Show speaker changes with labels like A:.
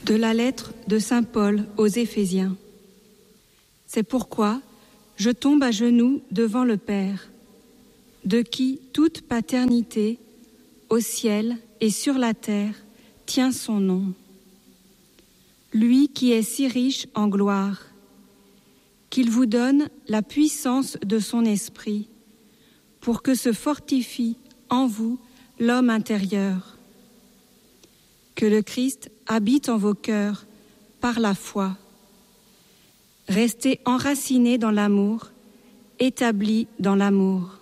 A: De la lettre de saint Paul aux Éphésiens. C'est pourquoi je tombe à genoux devant le Père, de qui toute paternité, au ciel et sur la terre, tient son nom. Lui qui est si riche en gloire, qu'il vous donne la puissance de son esprit, pour que se fortifie en vous l'homme intérieur. Que le Christ habite en vos cœurs par la foi. Restez enracinés dans l'amour, établis dans l'amour.